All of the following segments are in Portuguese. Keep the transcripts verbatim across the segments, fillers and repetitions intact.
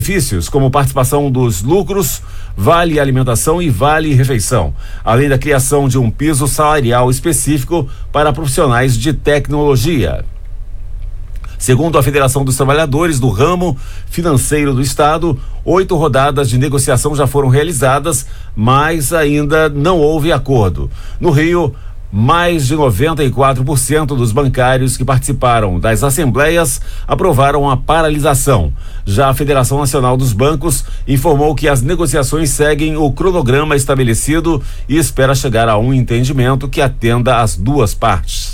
benefícios como participação dos lucros, vale alimentação e vale refeição, além da criação de um piso salarial específico para profissionais de tecnologia. Segundo a Federação dos Trabalhadores do Ramo Financeiro do Estado, oito rodadas de negociação já foram realizadas, mas ainda não houve acordo. No Rio, mais de noventa e quatro por cento dos bancários que participaram das assembleias aprovaram a paralisação. Já a Federação Nacional dos Bancos informou que as negociações seguem o cronograma estabelecido e espera chegar a um entendimento que atenda às duas partes.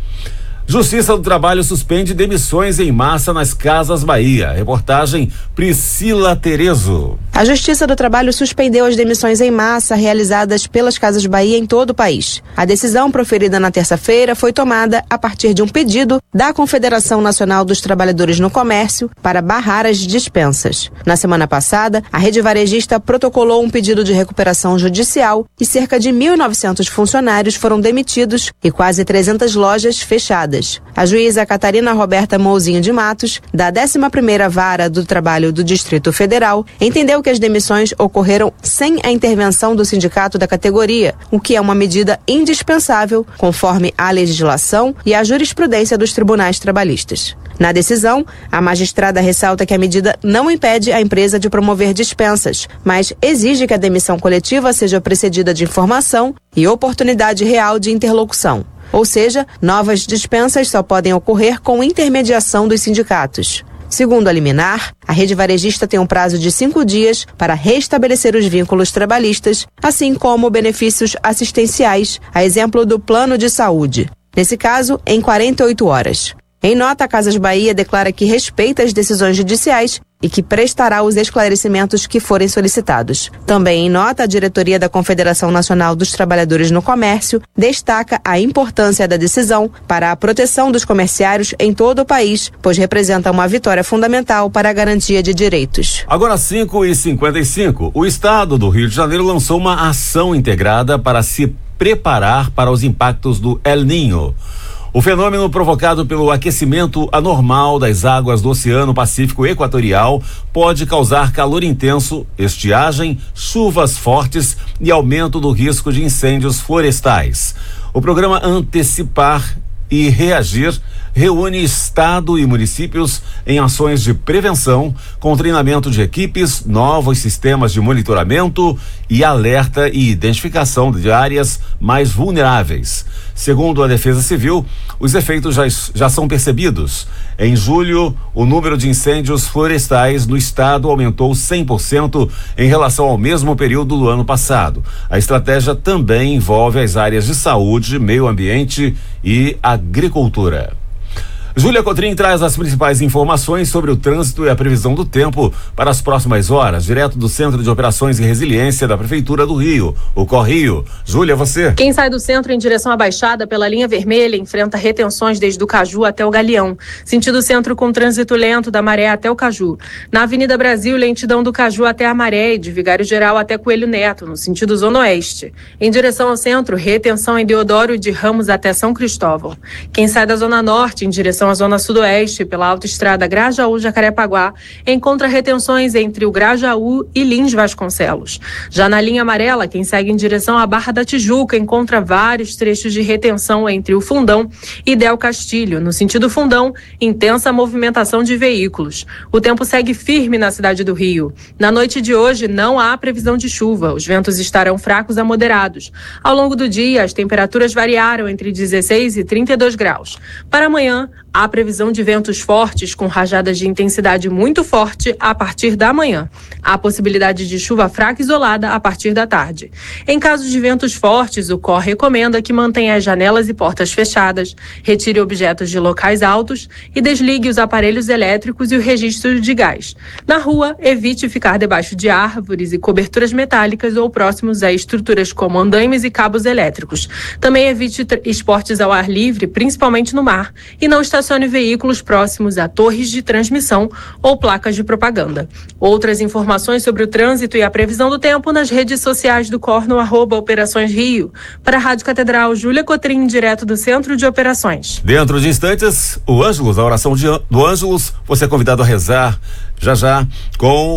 Justiça do Trabalho suspende demissões em massa nas Casas Bahia. Reportagem Priscila Terezo. A Justiça do Trabalho suspendeu as demissões em massa realizadas pelas Casas Bahia em todo o país. A decisão, proferida na terça-feira, foi tomada a partir de um pedido da Confederação Nacional dos Trabalhadores no Comércio para barrar as dispensas. Na semana passada, a rede varejista protocolou um pedido de recuperação judicial e cerca de mil e novecentos funcionários foram demitidos e quase trezentas lojas fechadas. A juíza Catarina Roberta Mouzinho de Matos, da décima primeira Vara do Trabalho do Distrito Federal, entendeu que as demissões ocorreram sem a intervenção do sindicato da categoria, o que é uma medida indispensável, conforme a legislação e a jurisprudência dos tribunais trabalhistas. Na decisão, a magistrada ressalta que a medida não impede a empresa de promover dispensas, mas exige que a demissão coletiva seja precedida de informação e oportunidade real de interlocução. Ou seja, novas dispensas só podem ocorrer com intermediação dos sindicatos. Segundo a liminar, a rede varejista tem um prazo de cinco dias para restabelecer os vínculos trabalhistas, assim como benefícios assistenciais, a exemplo do plano de saúde. Nesse caso, em quarenta e oito horas. Em nota, a Casas Bahia declara que respeita as decisões judiciais e que prestará os esclarecimentos que forem solicitados. Também em nota, a diretoria da Confederação Nacional dos Trabalhadores no Comércio destaca a importância da decisão para a proteção dos comerciários em todo o país, pois representa uma vitória fundamental para a garantia de direitos. Agora cinco e cinquenta e cinco, o Estado do Rio de Janeiro lançou uma ação integrada para se preparar para os impactos do El Niño. O fenômeno provocado pelo aquecimento anormal das águas do Oceano Pacífico Equatorial pode causar calor intenso, estiagem, chuvas fortes e aumento do risco de incêndios florestais. O programa Antecipar e Reagir reúne Estado e municípios em ações de prevenção, com treinamento de equipes, novos sistemas de monitoramento e alerta e identificação de áreas mais vulneráveis. Segundo a Defesa Civil, os efeitos já, já são percebidos. Em julho, o número de incêndios florestais no estado aumentou cem por cento em relação ao mesmo período do ano passado. A estratégia também envolve as áreas de saúde, meio ambiente e agricultura. Júlia Cotrim traz as principais informações sobre o trânsito e a previsão do tempo para as próximas horas, direto do Centro de Operações e Resiliência da Prefeitura do Rio, o Corrio. Júlia, você. Quem sai do centro em direção à Baixada pela linha vermelha enfrenta retenções desde o Caju até o Galeão. Sentido centro com trânsito lento da Maré até o Caju. Na Avenida Brasil, lentidão do Caju até a Maré e de Vigário Geral até Coelho Neto, no sentido zona oeste. Em direção ao centro, retenção em Deodoro e de Ramos até São Cristóvão. Quem sai da zona norte em direção à zona sudoeste, pela autoestrada Grajaú-Jacarepaguá, encontra retenções entre o Grajaú e Lins Vasconcelos. Já na linha amarela, quem segue em direção à Barra da Tijuca encontra vários trechos de retenção entre o Fundão e Del Castilho. No sentido Fundão, intensa movimentação de veículos. O tempo segue firme na cidade do Rio. Na noite de hoje, não há previsão de chuva. Os ventos estarão fracos a moderados. Ao longo do dia, as temperaturas variaram entre dezesseis e trinta e dois graus. Para amanhã, há previsão de ventos fortes com rajadas de intensidade muito forte a partir da manhã. Há possibilidade de chuva fraca isolada a partir da tarde. Em caso de ventos fortes, o C O R recomenda que mantenha as janelas e portas fechadas, retire objetos de locais altos e desligue os aparelhos elétricos e o registro de gás. Na rua, evite ficar debaixo de árvores e coberturas metálicas ou próximos a estruturas como andaimes e cabos elétricos. Também evite esportes ao ar livre, principalmente no mar, e não estacione estacione veículos próximos a torres de transmissão ou placas de propaganda. Outras informações sobre o trânsito e a previsão do tempo nas redes sociais do C O R no arroba Operações Rio. Para a Rádio Catedral, Júlia Cotrim, direto do Centro de Operações. Dentro de instantes, o Ângelus, a oração de, do Ângelus, você é convidado a rezar já já com